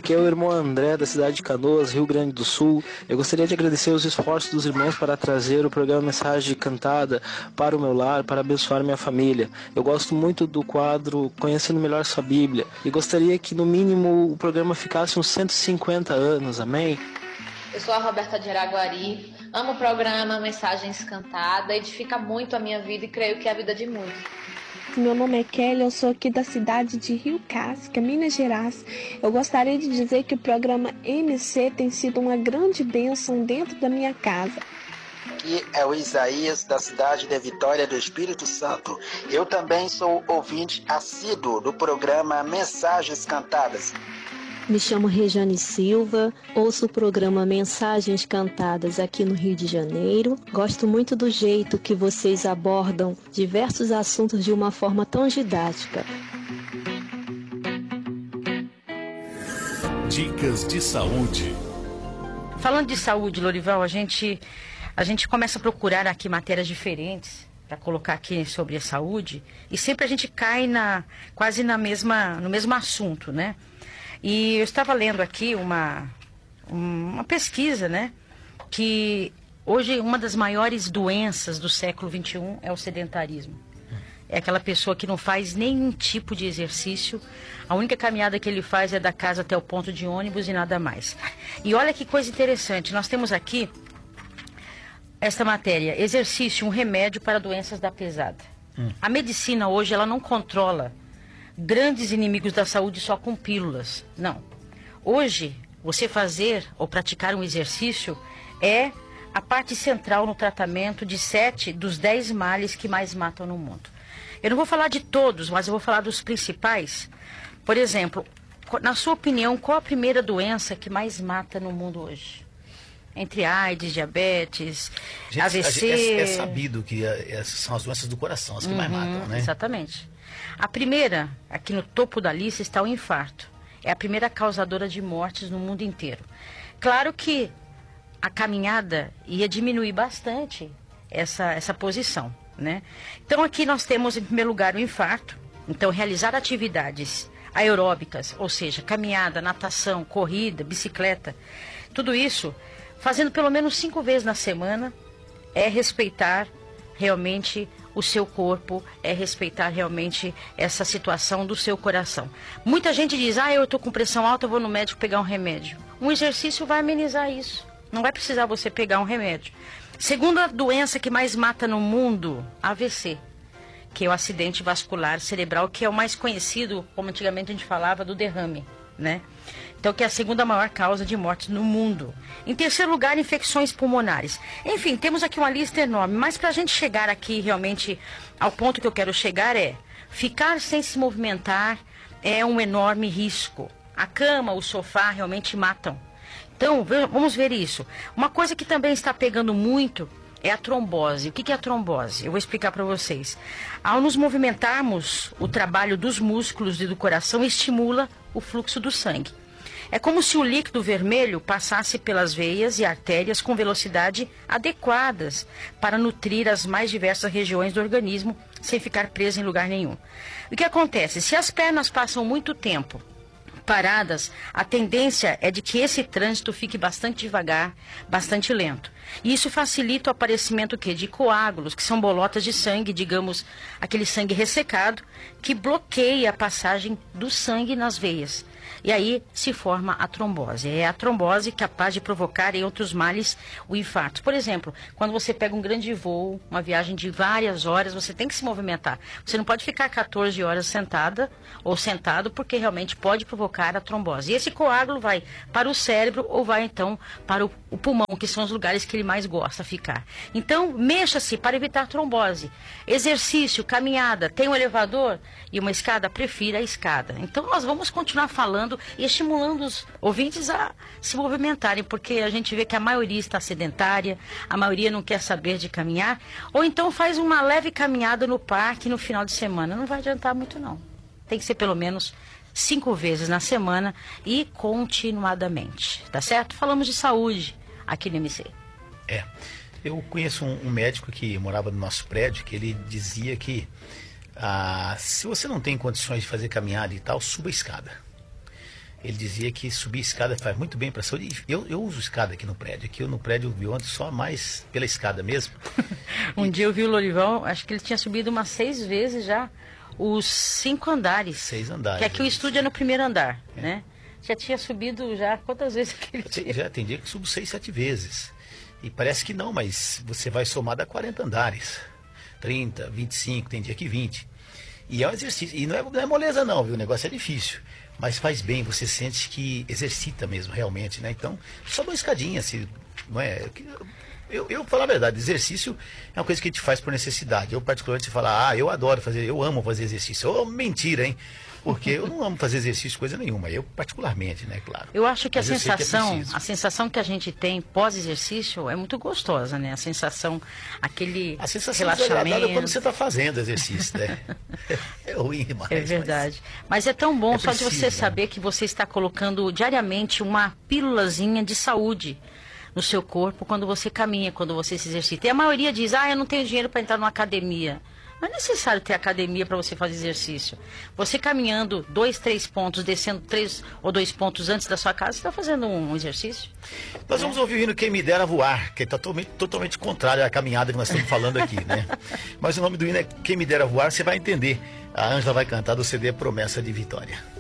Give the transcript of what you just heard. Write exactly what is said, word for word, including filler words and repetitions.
Aqui é o irmão André, da cidade de Canoas, Rio Grande do Sul. Eu gostaria de agradecer os esforços dos irmãos para trazer o programa Mensagem Cantada para o meu lar, para abençoar minha família. Eu gosto muito do quadro Conhecendo Melhor Sua Bíblia e gostaria que, no mínimo, o programa ficasse uns cento e cinquenta anos, amém? Eu sou a Roberta de Araguari, amo o programa Mensagens Cantada, edifica muito a minha vida e creio que é a vida de muitos. Meu nome é Kelly, eu sou aqui da cidade de Rio Casca, Minas Gerais. Eu gostaria de dizer que o programa M C tem sido uma grande bênção dentro da minha casa. Aqui é o Isaías, da cidade de Vitória do Espírito Santo. Eu também sou ouvinte assíduo do programa Mensagens Cantadas. Me chamo Rejane Silva, ouço o programa Mensagens Cantadas aqui no Rio de Janeiro. Gosto muito do jeito que vocês abordam diversos assuntos de uma forma tão didática. Dicas de saúde. Falando de saúde, Lorival, a gente, a gente começa a procurar aqui matérias diferentes para colocar aqui sobre a saúde e sempre a gente cai na, quase na mesma, no mesmo assunto, né? E eu estava lendo aqui uma, uma pesquisa, né, que hoje uma das maiores doenças do século vinte e um é o sedentarismo. É aquela pessoa que não faz nenhum tipo de exercício, a única caminhada que ele faz é da casa até o ponto de ônibus e nada mais. E olha que coisa interessante, nós temos aqui esta matéria, exercício, um remédio para doenças da pesada. Hum. A medicina hoje, ela não controla grandes inimigos da saúde só com pílulas. Não. Hoje, você fazer ou praticar um exercício é a parte central no tratamento de sete dos dez males que mais matam no mundo. Eu não vou falar de todos, mas eu vou falar dos principais. Por exemplo, na sua opinião, qual a primeira doença que mais mata no mundo hoje? Entre AIDS, diabetes, gente, A V C... É, é sabido que essas são as doenças do coração, as que uhum, mais matam, né? Exatamente. A primeira, aqui no topo da lista, está o infarto. É a primeira causadora de mortes no mundo inteiro. Claro que a caminhada ia diminuir bastante essa, essa posição, né? Então aqui nós temos, em primeiro lugar, o infarto. Então, realizar atividades aeróbicas, ou seja, caminhada, natação, corrida, bicicleta, tudo isso, fazendo pelo menos cinco vezes na semana, é respeitar realmente o seu corpo, é respeitar realmente essa situação do seu coração. Muita gente diz, ah, eu estou com pressão alta, eu vou no médico pegar um remédio. Um exercício vai amenizar isso. Não vai precisar você pegar um remédio. Segunda doença que mais mata no mundo, A V C, que é o acidente vascular cerebral, que é o mais conhecido, como antigamente a gente falava, do derrame, né? Então, que é a segunda maior causa de morte no mundo. Em terceiro lugar, infecções pulmonares. Enfim, temos aqui uma lista enorme, mas para a gente chegar aqui realmente ao ponto que eu quero chegar é, ficar sem se movimentar é um enorme risco. A cama, o sofá realmente matam. Então, vamos ver isso. Uma coisa que também está pegando muito é a trombose. O que é a trombose? Eu vou explicar para vocês. Ao nos movimentarmos, o trabalho dos músculos e do coração estimula o fluxo do sangue. É como se o líquido vermelho passasse pelas veias e artérias com velocidade adequadas para nutrir as mais diversas regiões do organismo sem ficar preso em lugar nenhum. O que acontece? Se as pernas passam muito tempo paradas, a tendência é de que esse trânsito fique bastante devagar, bastante lento. E isso facilita o aparecimento que, de coágulos, que são bolotas de sangue, digamos, aquele sangue ressecado, que bloqueia a passagem do sangue nas veias. E aí se forma a trombose. É a trombose capaz de provocar, em outros males, o infarto. Por exemplo, quando você pega um grande voo, uma viagem de várias horas, você tem que se movimentar. Você não pode ficar quatorze horas sentada ou sentado, porque realmente pode provocar a trombose. E esse coágulo vai para o cérebro ou vai então para o, o pulmão, que são os lugares que ele mais gosta de ficar. Então, mexa-se para evitar trombose. Exercício, caminhada, tem um elevador e uma escada, prefira a escada. Então, nós vamos continuar falando e estimulando os ouvintes a se movimentarem, porque a gente vê que a maioria está sedentária, a maioria não quer saber de caminhar, ou então faz uma leve caminhada no parque no final de semana. Não vai adiantar muito, não. Tem que ser pelo menos cinco vezes na semana e continuadamente, tá certo? Falamos de saúde aqui no M C. É, eu conheço um, um médico que morava no nosso prédio, que ele dizia que ah, se você não tem condições de fazer caminhada e tal, suba a escada. ele dizia que subir escada faz muito bem para a saúde. Eu, eu uso escada aqui no prédio. Aqui eu, no prédio eu ando só mais pela escada mesmo. Um e... dia eu vi o Lorival, acho que ele tinha subido umas seis vezes já os cinco andares. Seis andares. Que aqui é o estúdio é no primeiro andar, é. né? Já tinha subido já quantas vezes aquele dia? Já tem dia que subo seis, sete vezes. E parece que não, mas você vai somar dá quarenta andares. trinta, vinte e cinco, tem dia que vinte. E é um exercício. E não é, não é moleza não, viu? O negócio é difícil. Mas faz bem, você sente que exercita mesmo, realmente, né? Então, só uma escadinha, assim, não é... Eu, eu falo a verdade, exercício é uma coisa que a gente faz por necessidade. Eu, particularmente, falo, ah, eu adoro fazer, eu amo fazer exercício. Oh, mentira, hein? Porque eu não amo fazer exercício coisa nenhuma, eu particularmente, né, claro. Eu acho que a Mas eu sensação, que é a sensação que a gente tem pós-exercício é muito gostosa, né? A sensação, aquele a sensação relaxamento. É quando você está fazendo exercício, né? É ruim demais. É verdade. Mas, mas é tão bom é só preciso, de você né? saber que você está colocando diariamente uma pílulazinha de saúde no seu corpo quando você caminha, quando você se exercita. E a maioria diz, ah, eu não tenho dinheiro para entrar numa academia. Não é necessário ter academia para você fazer exercício. Você caminhando dois, três pontos, descendo três ou dois pontos antes da sua casa, você está fazendo um exercício. Nós vamos ouvir o hino Quem Me Dera Voar, que está totalmente, totalmente contrário à caminhada que nós estamos falando aqui, né? Mas o nome do hino é Quem Me Dera Voar, você vai entender. A Ângela vai cantar do C D Promessa de Vitória.